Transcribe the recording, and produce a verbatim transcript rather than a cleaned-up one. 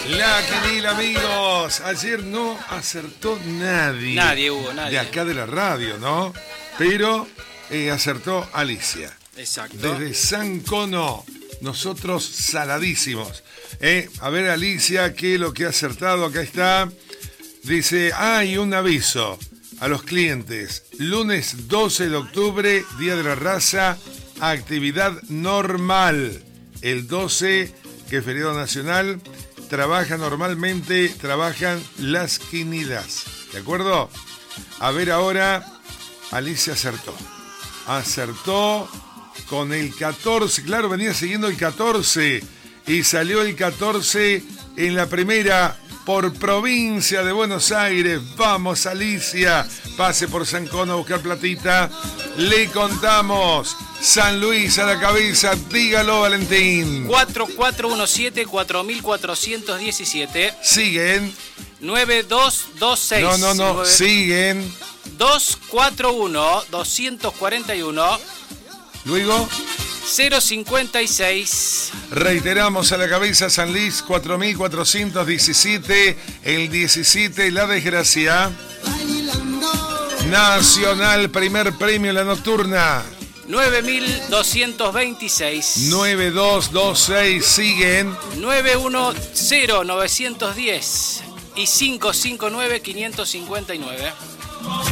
La quinila, amigos. Ayer no acertó nadie. Nadie, Hugo, nadie. De acá de la radio, ¿no? Pero eh, acertó Alicia. Exacto. Desde San Cono. Nosotros saladísimos. Eh, a ver, Alicia, ¿qué es lo que ha acertado? Acá está. Dice, hay un aviso a los clientes. Lunes doce de octubre, Día de la Raza, actividad normal. El doce, que es feriado nacional, trabaja normalmente, trabajan las quinilas. ¿De acuerdo? A ver ahora, Alicia acertó. Acertó con el catorce. Claro, venía siguiendo el catorce. Y salió el catorce en la primera por provincia de Buenos Aires. Vamos, Alicia. Pase por San Cono a buscar platita. Le contamos. San Luis a la cabeza. Dígalo, Valentín. cuatro cuatro uno siete, cuatro cuatro uno siete. Siguen. nueve dos dos seis. No, no, no. nueve... Siguen. dos cuatro uno, dos cuatro uno. Luego. cero cincuenta y seis. Reiteramos, a la cabeza San Luis, cuatro mil cuatrocientos diecisiete. El diecisiete, la desgracia. Nacional, primer premio en la nocturna. nueve mil doscientos veintiséis. nueve dos dos seis, siguen. nueve uno cero, nueve uno cero. Y cinco cinco nueve, quinientos cincuenta y nueve.